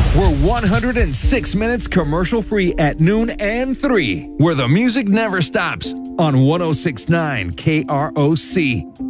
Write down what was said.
We're 106 minutes commercial free at noon and 3, where the music never stops on 1069 KROC.